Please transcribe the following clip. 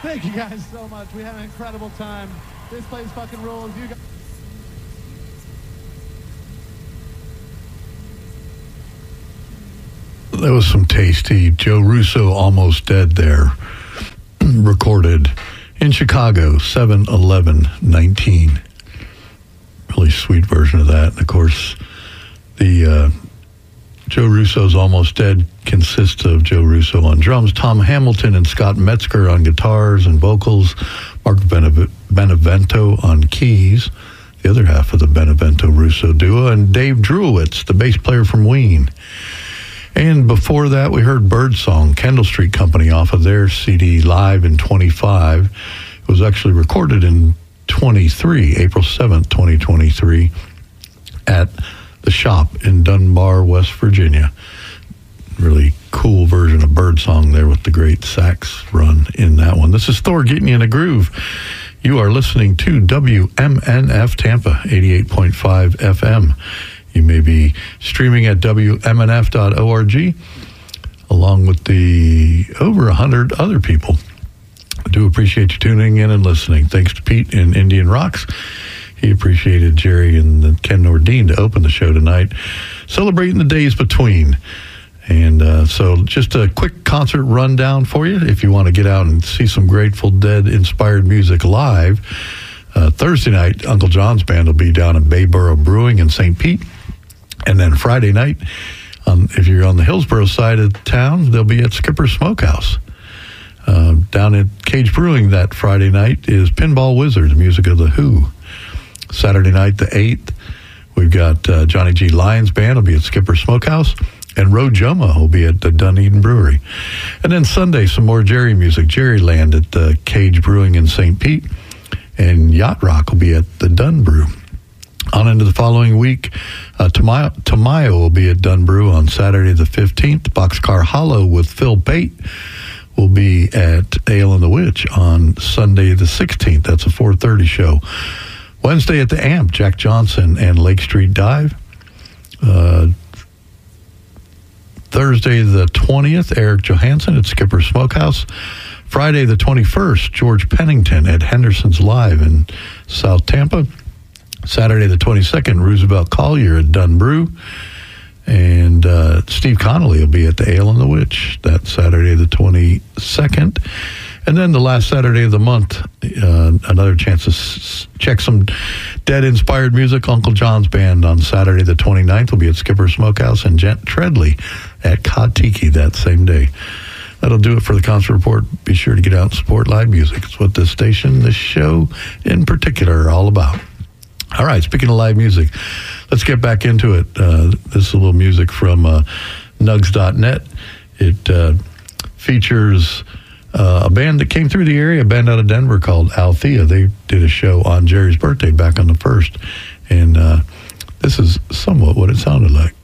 Thank you guys so much. We had an incredible time. This place fucking rules. You guys. That was some tasty Joe Russo, Almost Dead there, recorded in Chicago, 7/11/19. Really sweet version of that. And of course, the Joe Russo's Almost Dead consists of Joe Russo on drums, Tom Hamilton and Scott Metzger on guitars and vocals, Mark Benevento on keys, the other half of the Benevento-Russo duo, and Dave Drewowitz, the bass player from Ween. And before that, we heard Birdsong, Kendall Street Company, off of their CD Live in 25. It was actually recorded in 23, April 7th, 2023, at the Shop in Dunbar, West Virginia. Really cool version of Birdsong there with the great sax run in that one. This is Thor getting you in a groove. You are listening to WMNF Tampa, 88.5 FM. You may be streaming at WMNF.org, along with the over 100 other people. I do appreciate you tuning in and listening. Thanks to Pete in Indian Rocks. He appreciated Jerry and Ken Nordine to open the show tonight, celebrating the days between. And so just a quick concert rundown for you if you want to get out and see some Grateful Dead-inspired music live. Thursday night, Uncle John's band will be down at Bayboro Brewing in St. Pete. And then Friday night, if you're on the Hillsborough side of town, they'll be at Skipper Smokehouse. Down at Cage Brewing that Friday night is Pinball Wizard, music of The Who. Saturday night, the 8th, we've got Johnny G. Lyons Band will be at Skipper Smokehouse, and Ro Joma will be at the Dunedin Brewery. And then Sunday, some more Jerry music, Jerryland at the Cage Brewing in St. Pete, and Yacht Rock will be at the Dun Brew. On into the following week, Tamayo will be at Dun Brew on Saturday the 15th. Boxcar Hollow with Phil Pate will be at Ale and the Witch on Sunday the 16th. That's a 4:30 show. Wednesday at the Amp, Jack Johnson and Lake Street Dive. Thursday the 20th, Eric Johansson at Skipper Smokehouse. Friday the 21st, George Pennington at Henderson's Live in South Tampa. Saturday the 22nd, Roosevelt Collier at Dun Brew. And Steve Connolly will be at the Ale and the Witch that Saturday the 22nd. And then the last Saturday of the month, another chance to check some Dead-inspired music. Uncle John's Band on Saturday the 29th will be at Skipper Smokehouse, and Gent Treadley at Cod Tiki that same day. That'll do it for the concert report. Be sure to get out and support live music. It's what this station, this show in particular, are all about. All right, speaking of live music, let's get back into it. This is a little music from Nugs.net. It features a band that came through the area, a band out of Denver called Althea. They did a show on Jerry's birthday back on the 1st. And this is somewhat what it sounded like.